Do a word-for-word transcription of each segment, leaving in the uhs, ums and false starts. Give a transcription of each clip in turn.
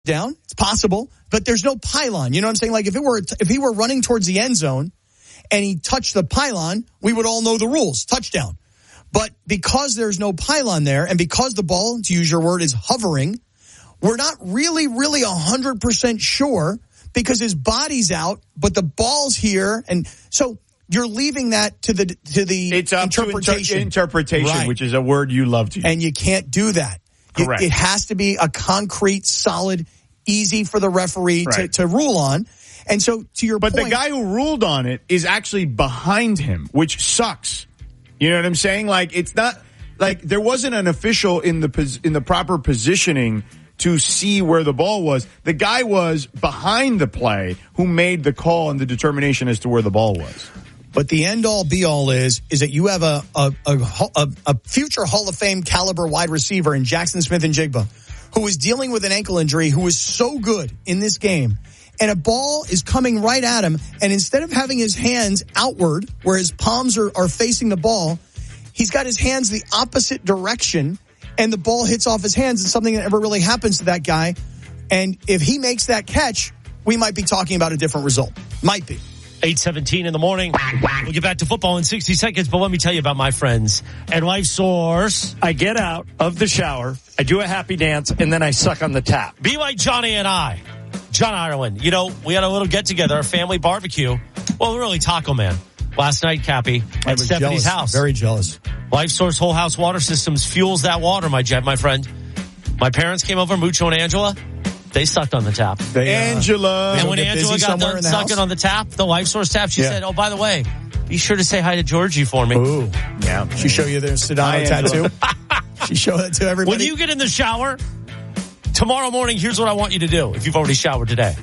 down. It's possible, but there's no pylon. You know what I'm saying? Like if it were, if he were running towards the end zone and he touched the pylon, we would all know the rules. Touchdown. But because there's no pylon there and because the ball, to use your word, is hovering, we're not really, really one hundred percent sure because his body's out, but the ball's here. And so you're leaving that to the to the it's up interpretation. To inter- interpretation, right. Which is a word you love to use. And you can't do that. Correct. It, it has to be a concrete, solid, easy for the referee right. to, to rule on. And so to your but point. But the guy who ruled on it is actually behind him, which sucks. You know what I'm saying? Like, it's not like there wasn't an official in the in the proper positioning to see where the ball was. The guy was behind the play who made the call and the determination as to where the ball was. But the end-all, be-all is is that you have a a, a a future Hall of Fame caliber wide receiver in Jackson Smith-Njigba who is dealing with an ankle injury, who is so good in this game. And a ball is coming right at him, and instead of having his hands outward, where his palms are, are facing the ball, he's got his hands the opposite direction, and the ball hits off his hands. It's something that never really happens to that guy. And if he makes that catch, we might be talking about a different result. Might be. eight seventeen in the morning. We'll get back to football in sixty seconds, but let me tell you about my friends at Life Source. I get out of the shower, I do a happy dance, and then I suck on the tap. Be like Johnny and I. John Ireland. You know, we had a little get-together, a family barbecue. Well, really, Taco Man. Last night, Cappy, at Stephanie's jealous. house. Very jealous. Life Source Whole House Water Systems fuels that water, my jet, my friend. My parents came over, Mucho and Angela. They sucked on the tap. They, uh, Angela. And when Angela got done sucking on the tap, the Life Source tap, she yeah. said, oh, by the way, be sure to say hi to Georgie for me. Ooh. Yeah. She show you their Sedano tattoo? She show that to everybody? When you get in the shower, tomorrow morning, here's what I want you to do if you've already showered today.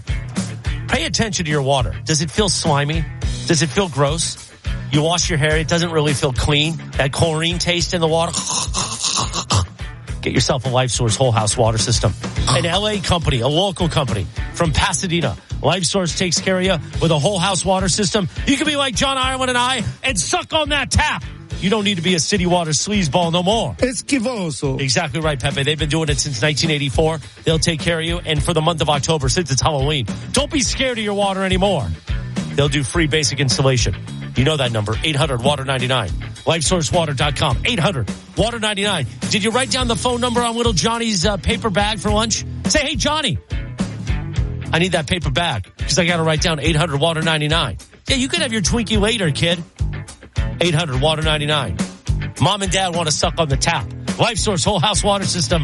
Pay attention to your water. Does it feel slimy? Does it feel gross? You wash your hair, it doesn't really feel clean. That chlorine taste in the water. Get yourself a Life Source Whole House Water System. An L A company, a local company from Pasadena. Life Source takes care of you with a whole house water system. You can be like John Ireland and I and suck on that tap. You don't need to be a city water sleazeball no more. Esquivoso. Exactly right, Pepe. They've been doing it since nineteen eighty-four. They'll take care of you. And for the month of October, since it's Halloween, don't be scared of your water anymore. They'll do free basic installation. You know that number, eight hundred water ninety-nine. life source water dot com, eight hundred water ninety-nine. Did you write down the phone number on little Johnny's uh, paper bag for lunch? Say, hey, Johnny, I need that paper bag because I got to write down eight hundred water ninety-nine. Yeah, you can have your Twinkie later, kid. eight hundred water ninety-nine. Mom and Dad want to suck on the tap. Life Source Whole House Water System.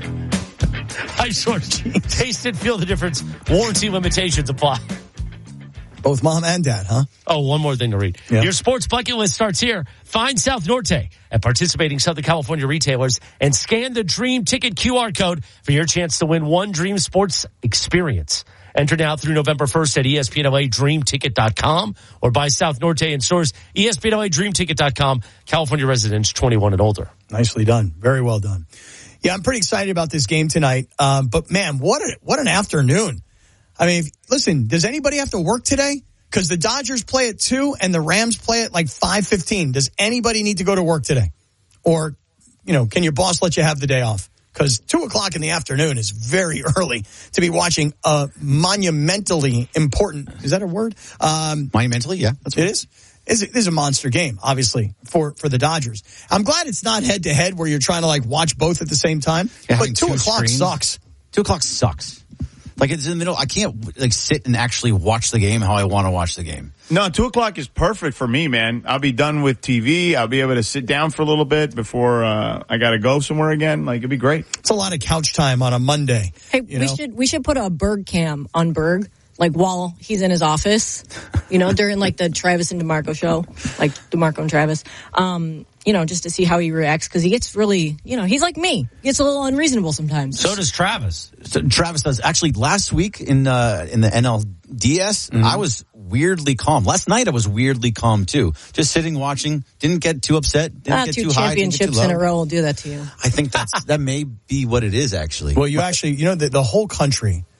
Life Source. Taste it, feel the difference. Warranty limitations apply. Both mom and dad, huh? Oh, one more thing to read. Yeah. Your sports bucket list starts here. Find South Norte at participating Southern California retailers and scan the Dream Ticket Q R code for your chance to win one Dream Sports experience. Enter now through November first at E S P N L A dream ticket dot com or buy South Norte in stores. E S P N L A dream ticket dot com. California residents twenty-one and older. Nicely done. Very well done. Yeah, I'm pretty excited about this game tonight. Um, but man, what a, what an afternoon. I mean, listen, does anybody have to work today? Because the Dodgers play at two and the Rams play at like five fifteen. Does anybody need to go to work today? Or, you know, can your boss let you have the day off? Because two o'clock in the afternoon is very early to be watching a monumentally important, is that a word? Um, monumentally, yeah. That's what it is. This is a monster game, obviously, for, for the Dodgers. I'm glad it's not head-to-head where you're trying to, like, watch both at the same time. Yeah, but two, two o'clock screens. sucks. Two o'clock sucks. Like, it's in the middle. I can't, like, sit and actually watch the game how I want to watch the game. No, two o'clock is perfect for me, man. I'll be done with T V. I'll be able to sit down for a little bit before uh, I got to go somewhere again. Like, it'd be great. It's a lot of couch time on a Monday. Hey, you we know? should we should put a Berg cam on Berg, like, while he's in his office, you know, during, like, the Travis and DeMarco show, like, DeMarco and Travis, um, you know, just to see how he reacts, because he gets really, you know, he's like me. He gets a little unreasonable sometimes. So does Travis. So Travis does. Actually, last week in uh, in the N L D S, mm-hmm. I was weirdly calm. Last night, I was weirdly calm, too. Just sitting, watching, didn't get too upset, didn't ah, get two too high, didn't get too championships low. in a row will do that to you. I think that's that may be what it is, actually. Well, you actually, you know, the, the whole country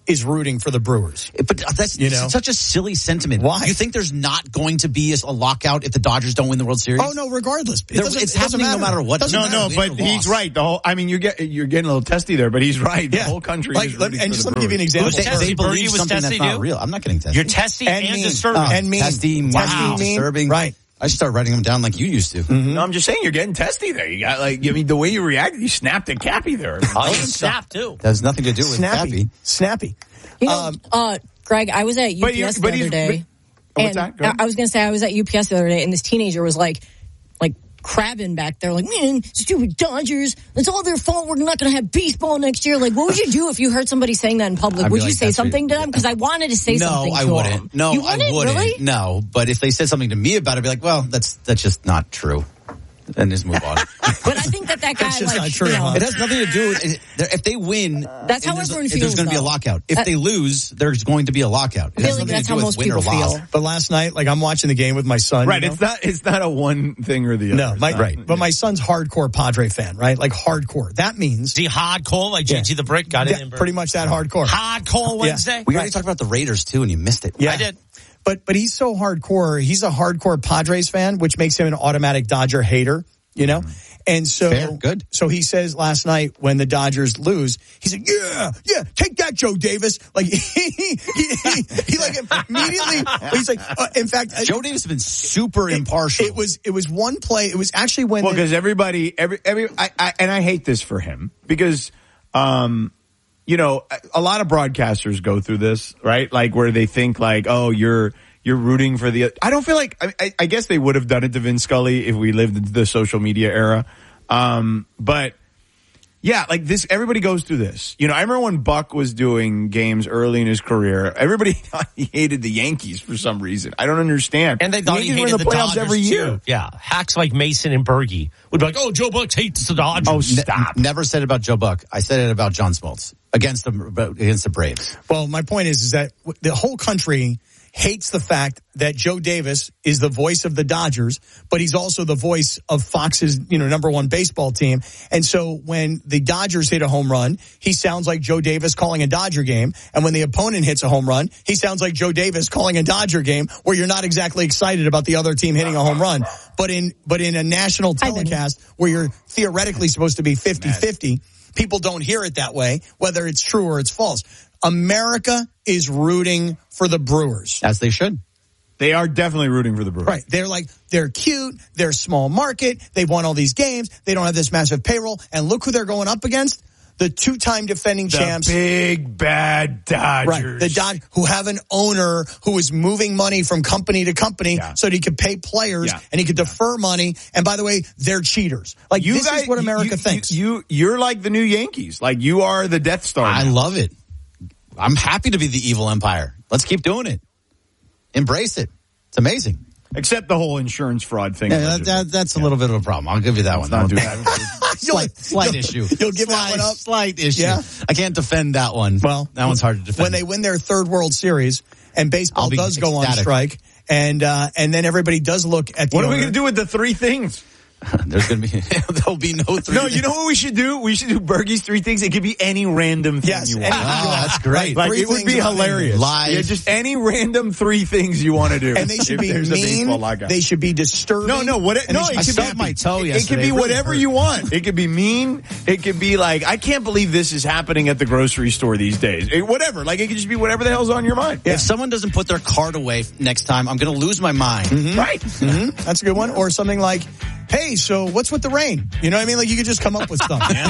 is rooting for the Brewers. But that's You know? such a silly sentiment. Why? You think there's not going to be a lockout if the Dodgers don't win the World Series? Oh no, regardless, it There- doesn't, it's it doesn't happening no matter what. Doesn't No, matter. no, Win but or he's loss. right. The whole, I mean, you're get, you're getting a little testy there, but he's right. The Yeah. whole country Like, is let me- rooting and for just the let me give you an Brewers. example. But they, Testy, they Bergie believe was something that's testy, not too? real. I'm not getting tested. You're testy and, And mean. disturbing. Uh, and mean. testy, Testy, wow. mean. disturbing. Right. I should start writing them down like you used to. No, I'm just saying you're getting testy there. You got like, I mean, the way you reacted, you snapped at Cappy there. Oh, you snap too. That has nothing to do with Snappy, Cappy. snappy. You know, Um, uh, Greg, I was at U but P you- S but the he's- other day. but- what's and that? Go ahead. I I was going to say, I was at U P S the other day, and this teenager was like, like crabbing back there, like, man, stupid Dodgers. It's all their fault. We're not going to have baseball next year. Like, what would you do if you heard somebody saying that in public? I'd be Would you like, say that's something to them? Because I wanted to say No, something I to wouldn't. them. No, you I wouldn't? wouldn't. Really? No, but if they said something to me about it, I'd be like, well, that's that's just not true. And just move on. But I think that that guy, That's just like, not true, you know, huh? It has nothing to do with it. If they win, That's how and there's, everyone if there's feels, going to be a though. lockout. If That- they lose, there's going to be a lockout. It I has feel like nothing that's to do how with most win or people loss. feel. But last night, like I'm watching the game with my son. Right. you know? It's not, it's not a one thing or the other. No, It's my, not- right. But my son's hardcore Padre fan, right? Like hardcore. That means The hardcore, like J G Yeah. the Brick got it yeah, in. pretty much that hardcore. Hardcore Wednesday. We already talked about the Raiders too, and you missed it. Yeah. I did. But but he's so hardcore. He's a hardcore Padres fan, which makes him an automatic Dodger hater, you know? And so, Fair, good. So he says last night when the Dodgers lose, he's like, yeah, yeah, take that, Joe Davis. Like, he, he, he, he like immediately, he's like, uh, in fact, Joe Davis has been super it, impartial. It was, it was one play. It was actually when, Well, the- because everybody, every, every, I, I, and I hate this for him because, um, you know, a lot of broadcasters go through this, right? Like where they think like, oh, you're, you're rooting for the, I don't feel like, I, I, I guess they would have done it to Vin Scully if we lived in the social media era. Um, but yeah, like this, everybody goes through this. You know, I remember when Buck was doing games early in his career, everybody thought he hated the Yankees for some reason. I don't understand. And they thought he Yankees were hated in the, the playoffs Dodgers every year. too. Yeah, hacks like Mason and Bergie would be like, "Oh, Joe Buck hates the Dodgers." Oh, Ne- stop. never said it about Joe Buck. I said it about John Smoltz against the against the Braves. well, my point is, is that the whole country hates the fact that Joe Davis is the voice of the Dodgers, but he's also the voice of Fox's, you know, number one baseball team. And so when the Dodgers hit a home run, he sounds like Joe Davis calling a Dodger game. And when the opponent hits a home run, he sounds like Joe Davis calling a Dodger game where you're not exactly excited about the other team hitting a home run. But in, but in a national telecast where you're theoretically supposed to be fifty-fifty, people don't hear it that way, whether it's true or it's false. America is rooting for the Brewers. As they should. They are definitely rooting for the Brewers. Right. They're like, they're cute. They're small market. They've won all these games. They don't have this massive payroll. And look who they're going up against. The two-time defending The champs. big bad Dodgers. Right. The Dodgers who have an owner who is moving money from company to company Yeah. so that he could pay players Yeah. and he could defer money. And by the way, they're cheaters. Like You this guys, is what America you, thinks. You, you, you're like the new Yankees. Like you are the Death Star. I now. love it. I'm happy to be the evil empire. Let's keep doing it. Embrace it. It's amazing. Except the whole insurance fraud thing. Yeah, that, that, that's a little bit of a problem. I'll give you that one. not do That one- slight, slight You'll- issue. you'll give that slight, one up? Slight issue. Yeah. I can't defend that one. Well, that one's hard to defend. When they win their third World Series and baseball I'll be does go on ecstatic. strike and, uh, and then everybody does look at the What are we owner. going to do with the three things? There's going to be, there'll be no three. No, you know what we should do? We should do Bergie's three things. It could be any random thing Yes, you any- want. Oh, that's great. Like Three it would things be about hilarious. Live. Yeah, just any random three things you want to do. And they should if be there's a mean. baseball lockout. They should be disturbing. No, no, what? and No, they it should I be could be stubbed my toe It, it yesterday. could be It really whatever hurt. you want. It could be mean. It could be like, I can't believe this is happening at the grocery store these days. It, whatever. Like it could just be whatever the hell's on your mind. If someone doesn't put their card away next time, I'm going to lose my mind. Right. Mhm. That's a good one. Or something like, hey, so what's with the rain? You know what I mean? Like you could just come up with stuff. You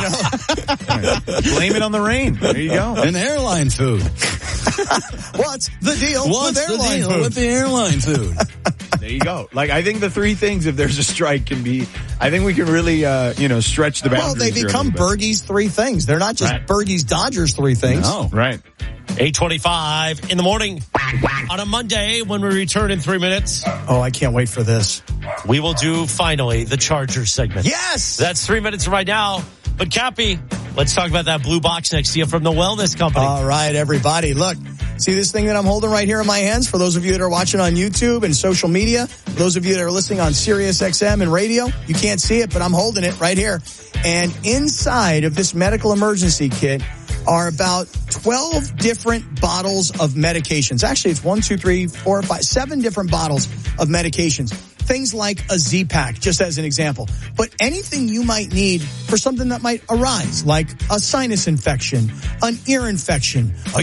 know? Blame it on the rain. There you go. And airline food. What's the deal What's with the airline deal food? with the airline food? There you go. Like I think the three things, if there's a strike, can be. I think we can really, uh, you know, stretch the boundaries. Well, they here a become little bit. Bergie's three things. They're not just Right. Bergie's Dodgers three things. No. Right. eight twenty-five in the morning on a Monday when we return in three minutes. Oh, I can't wait for this. We will do finally the Chargers segment. Yes. That's three minutes from right now. But Cappy, let's talk about that blue box next to you from the Wellness Company. All right, everybody. Look, see this thing that I'm holding right here in my hands? For those of you that are watching on YouTube and social media, for those of you that are listening on Sirius X M and radio, you can't see it, but I'm holding it right here. And inside of this medical emergency kit, are about twelve different bottles of medications. Actually, it's one, two, three, four, five, seven different bottles of medications. Things like a Z-Pack, just as an example. But anything you might need for something that might arise, like a sinus infection, an ear infection, a